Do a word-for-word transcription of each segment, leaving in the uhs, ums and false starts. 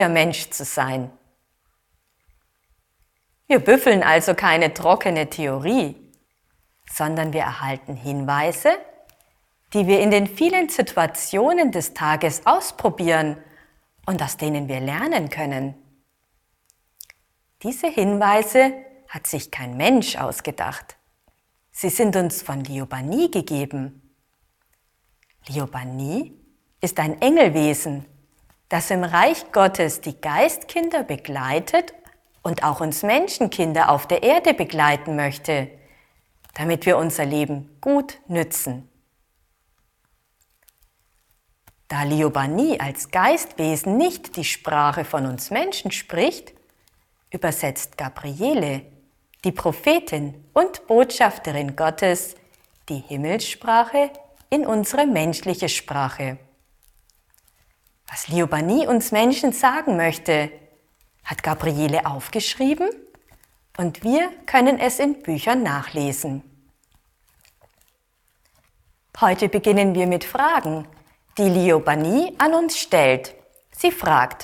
Mensch zu sein. Wir büffeln also keine trockene Theorie, sondern wir erhalten Hinweise, die wir in den vielen Situationen des Tages ausprobieren und aus denen wir lernen können. Diese Hinweise hat sich kein Mensch ausgedacht. Sie sind uns von Liobani gegeben. Liobani ist ein Engelwesen, das im Reich Gottes die Geistkinder begleitet und auch uns Menschenkinder auf der Erde begleiten möchte, damit wir unser Leben gut nützen. Da Liobani als Geistwesen nicht die Sprache von uns Menschen spricht, übersetzt Gabriele, die Prophetin und Botschafterin Gottes, die Himmelssprache in unsere menschliche Sprache. Was Liobani uns Menschen sagen möchte, hat Gabriele aufgeschrieben und wir können es in Büchern nachlesen. Heute beginnen wir mit Fragen, die Liobani an uns stellt. Sie fragt: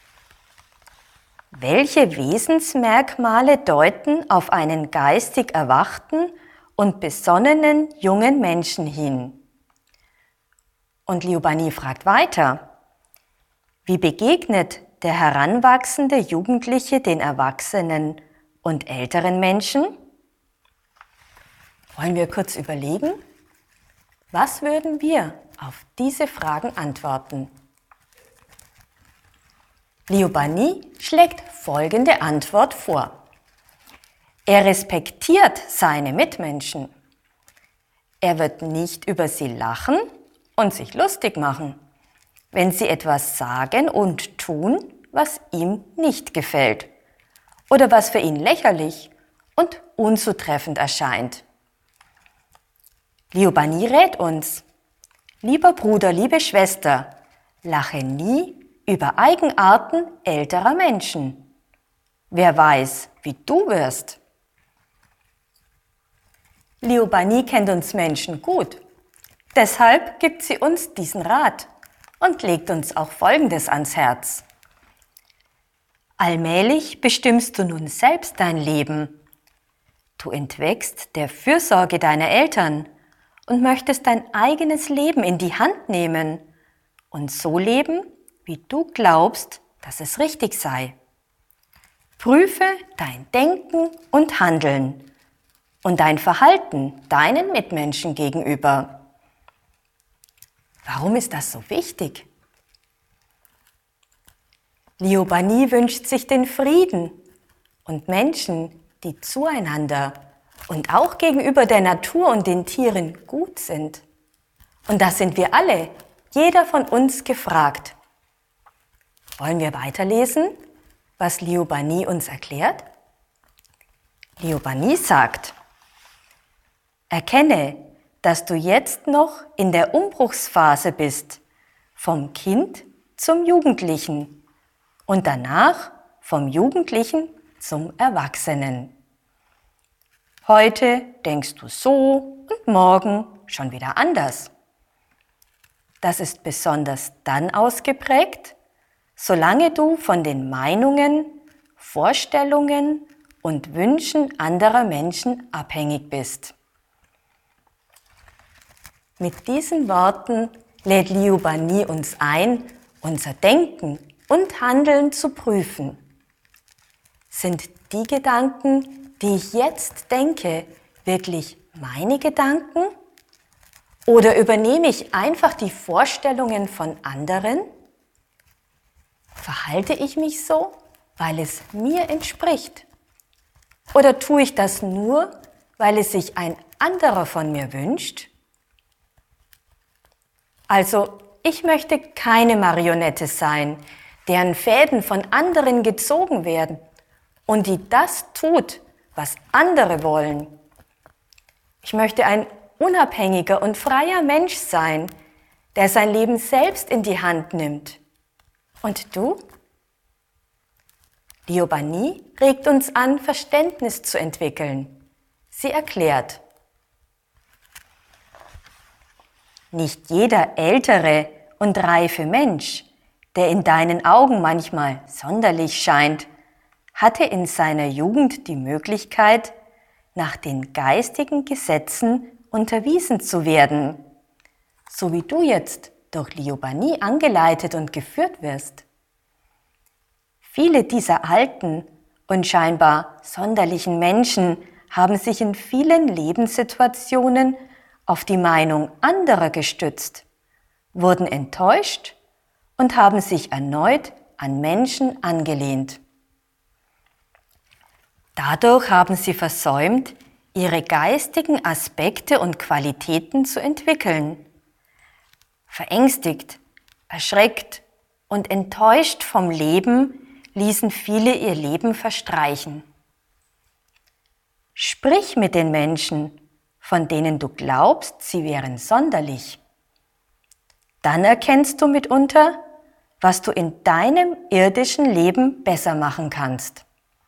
Welche Wesensmerkmale deuten auf einen geistig erwachten und besonnenen jungen Menschen hin? Und Liobani fragt weiter: Wie begegnet der heranwachsende Jugendliche den Erwachsenen und älteren Menschen? Wollen wir kurz überlegen? Was würden wir auf diese Fragen antworten? Liobani schlägt folgende Antwort vor. Er respektiert seine Mitmenschen. Er wird nicht über sie lachen und sich lustig machen, wenn sie etwas sagen und tun, was ihm nicht gefällt oder was für ihn lächerlich und unzutreffend erscheint. Liobani rät uns: Lieber Bruder, liebe Schwester, lache nie über Eigenarten älterer Menschen. Wer weiß, wie du wirst. Liobani kennt uns Menschen gut. Deshalb gibt sie uns diesen Rat und legt uns auch Folgendes ans Herz. Allmählich bestimmst du nun selbst dein Leben. Du entwächst der Fürsorge deiner Eltern und möchtest dein eigenes Leben in die Hand nehmen und so leben, wie du glaubst, dass es richtig sei. Prüfe dein Denken und Handeln und dein Verhalten deinen Mitmenschen gegenüber. Warum ist das so wichtig? Liobani wünscht sich den Frieden und Menschen, die zueinander und auch gegenüber der Natur und den Tieren gut sind. Und da sind wir alle, jeder von uns, gefragt. Wollen wir weiterlesen, was Liobani uns erklärt? Liobani sagt: Erkenne, dass du jetzt noch in der Umbruchsphase bist, vom Kind zum Jugendlichen und danach vom Jugendlichen zum Erwachsenen. Heute denkst du so und morgen schon wieder anders. Das ist besonders dann ausgeprägt, solange du von den Meinungen, Vorstellungen und Wünschen anderer Menschen abhängig bist. Mit diesen Worten lädt Liobani uns ein, unser Denken und Handeln zu prüfen. Sind die Gedanken, die ich jetzt denke, wirklich meine Gedanken? Oder übernehme ich einfach die Vorstellungen von anderen? Verhalte ich mich so, weil es mir entspricht? Oder tue ich das nur, weil es sich ein anderer von mir wünscht? Also, ich möchte keine Marionette sein, deren Fäden von anderen gezogen werden und die das tut, was andere wollen. Ich möchte ein unabhängiger und freier Mensch sein, der sein Leben selbst in die Hand nimmt. Und du? Liobani regt uns an, Verständnis zu entwickeln. Sie erklärt: Nicht jeder ältere und reife Mensch der in deinen Augen manchmal sonderlich scheint, hatte in seiner Jugend die Möglichkeit, nach den geistigen Gesetzen unterwiesen zu werden, so wie du jetzt durch Liobani angeleitet und geführt wirst. Viele dieser alten und scheinbar sonderlichen Menschen haben sich in vielen Lebenssituationen auf die Meinung anderer gestützt, wurden enttäuscht und haben sich erneut an Menschen angelehnt. Dadurch haben sie versäumt, ihre geistigen Aspekte und Qualitäten zu entwickeln. Verängstigt, erschreckt und enttäuscht vom Leben ließen viele ihr Leben verstreichen. Sprich mit den Menschen, von denen du glaubst, sie wären sonderlich. Dann erkennst du mitunter, was du in deinem irdischen Leben besser machen kannst.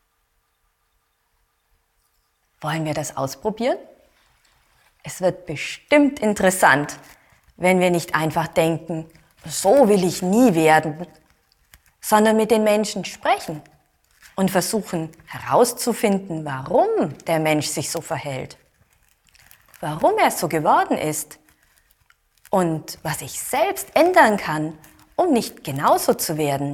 Wollen wir das ausprobieren? Es wird bestimmt interessant, wenn wir nicht einfach denken, so will ich nie werden, sondern mit den Menschen sprechen und versuchen herauszufinden, warum der Mensch sich so verhält, warum er so geworden ist und was ich selbst ändern kann, um nicht genauso zu werden.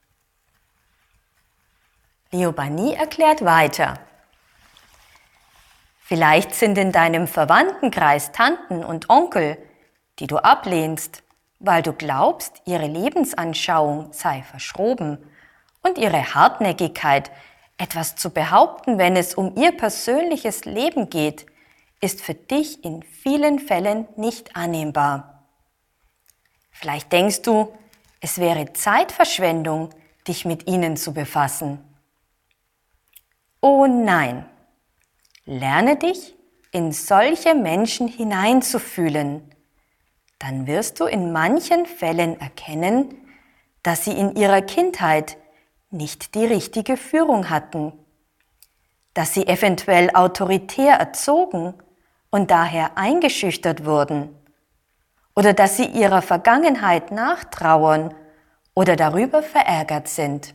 Liobani erklärt weiter. Vielleicht sind in deinem Verwandtenkreis Tanten und Onkel, die du ablehnst, weil du glaubst, ihre Lebensanschauung sei verschroben und ihre Hartnäckigkeit, etwas zu behaupten, wenn es um ihr persönliches Leben geht, ist für dich in vielen Fällen nicht annehmbar. Vielleicht denkst du, es wäre Zeitverschwendung, dich mit ihnen zu befassen. Oh nein! Lerne dich, in solche Menschen hineinzufühlen. Dann wirst du in manchen Fällen erkennen, dass sie in ihrer Kindheit nicht die richtige Führung hatten, dass sie eventuell autoritär erzogen und daher eingeschüchtert wurden oder dass sie ihrer Vergangenheit nachtrauern oder darüber verärgert sind.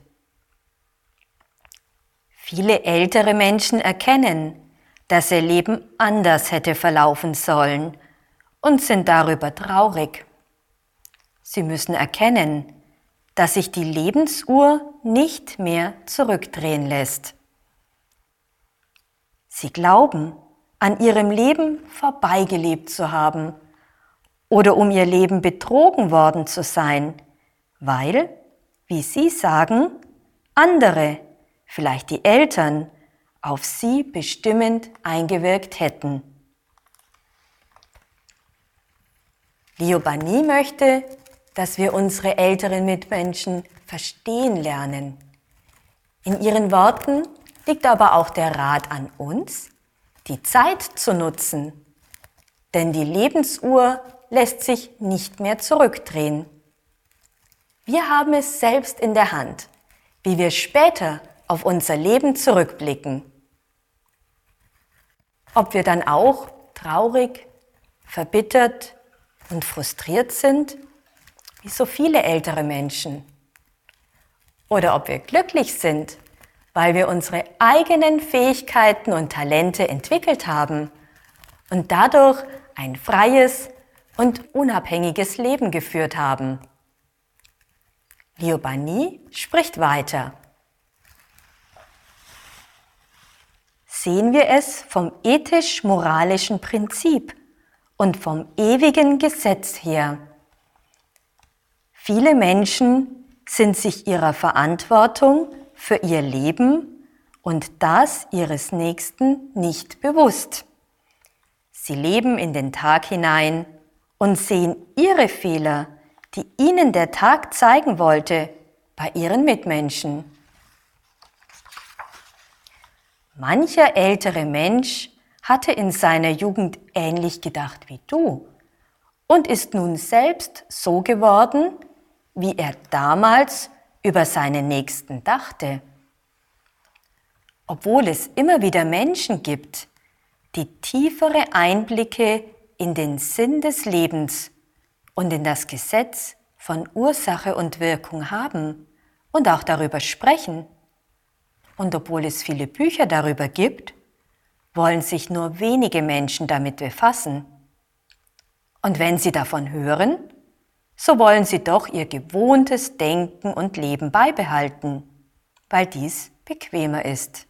Viele ältere Menschen erkennen, dass ihr Leben anders hätte verlaufen sollen und sind darüber traurig. Sie müssen erkennen, dass sich die Lebensuhr nicht mehr zurückdrehen lässt. Sie glauben, an ihrem Leben vorbeigelebt zu haben oder um ihr Leben betrogen worden zu sein, weil, wie sie sagen, andere, vielleicht die Eltern, auf sie bestimmend eingewirkt hätten. Liobani möchte, dass wir unsere älteren Mitmenschen verstehen lernen. In ihren Worten liegt aber auch der Rat an uns, die Zeit zu nutzen, denn die Lebensuhr lässt sich nicht mehr zurückdrehen. Wir haben es selbst in der Hand, wie wir später auf unser Leben zurückblicken. Ob wir dann auch traurig, verbittert und frustriert sind, wie so viele ältere Menschen. Oder ob wir glücklich sind, weil wir unsere eigenen Fähigkeiten und Talente entwickelt haben und dadurch ein freies und unabhängiges Leben geführt haben. Liobani spricht weiter. Sehen wir es vom ethisch-moralischen Prinzip und vom ewigen Gesetz her. Viele Menschen sind sich ihrer Verantwortung für ihr Leben und das ihres Nächsten nicht bewusst. Sie leben in den Tag hinein und sehen ihre Fehler, die ihnen der Tag zeigen wollte, bei ihren Mitmenschen. Mancher ältere Mensch hatte in seiner Jugend ähnlich gedacht wie du und ist nun selbst so geworden, wie er damals über seinen Nächsten dachte. Obwohl es immer wieder Menschen gibt, die tiefere Einblicke in den Sinn des Lebens und in das Gesetz von Ursache und Wirkung haben und auch darüber sprechen. Und obwohl es viele Bücher darüber gibt, wollen sich nur wenige Menschen damit befassen. Und wenn sie davon hören, so wollen sie doch ihr gewohntes Denken und Leben beibehalten, weil dies bequemer ist.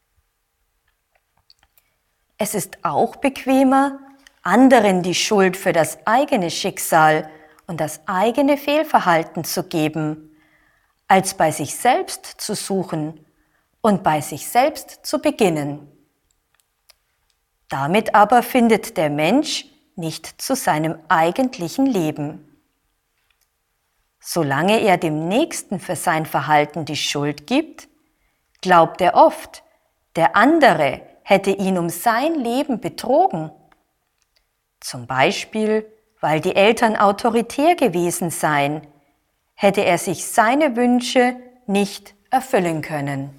Es ist auch bequemer, anderen die Schuld für das eigene Schicksal und das eigene Fehlverhalten zu geben, als bei sich selbst zu suchen und bei sich selbst zu beginnen. Damit aber findet der Mensch nicht zu seinem eigentlichen Leben. Solange er dem Nächsten für sein Verhalten die Schuld gibt, glaubt er oft, der andere hätte ihn um sein Leben betrogen. Zum Beispiel, weil die Eltern autoritär gewesen seien, hätte er sich seine Wünsche nicht erfüllen können.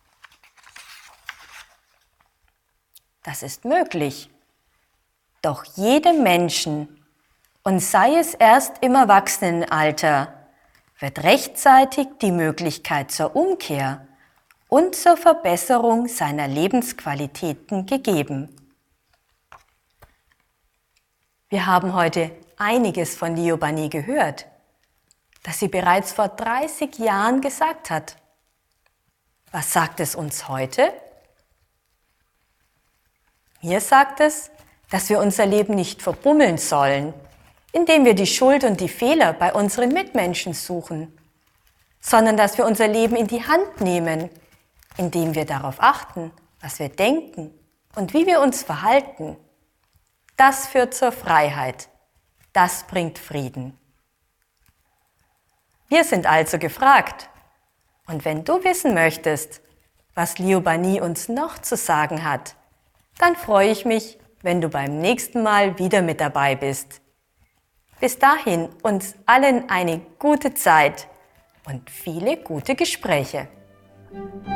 Das ist möglich. Doch jedem Menschen, und sei es erst im Erwachsenenalter, wird rechtzeitig die Möglichkeit zur Umkehr und zur Verbesserung seiner Lebensqualitäten gegeben. Wir haben heute einiges von Liobani gehört, das sie bereits vor dreißig Jahren gesagt hat. Was sagt es uns heute? Mir sagt es, dass wir unser Leben nicht verbummeln sollen, indem wir die Schuld und die Fehler bei unseren Mitmenschen suchen, sondern dass wir unser Leben in die Hand nehmen, indem wir darauf achten, was wir denken und wie wir uns verhalten. Das führt zur Freiheit. Das bringt Frieden. Wir sind also gefragt. Und wenn du wissen möchtest, was Liobani uns noch zu sagen hat, dann freue ich mich, wenn du beim nächsten Mal wieder mit dabei bist. Bis dahin uns allen eine gute Zeit und viele gute Gespräche.